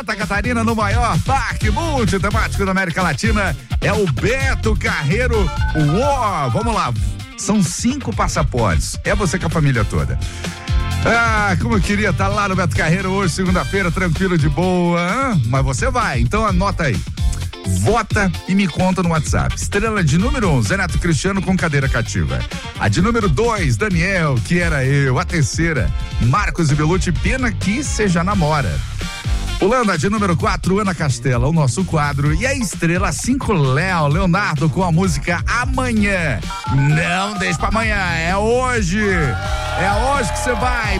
Santa Catarina, no maior parque multitemático da América Latina, é o Beto Carreiro War. Vamos lá, são 5 passaportes, é você com a família toda. Ah, como eu queria estar lá no Beto Carreiro hoje, segunda-feira, tranquilo, de boa, hein? Mas você vai, então anota aí. Vota e me conta no WhatsApp. Estrela de número 1, Zé Neto Cristiano com cadeira cativa. A de número 2, Daniel, que era eu. A terceira, Marcos e Belucci, pena que seja namora. Pulando a de número 4, Ana Castela, o nosso quadro. E a estrela 5, Leonardo, com a música Amanhã. Não deixe pra amanhã, é hoje. É hoje que você vai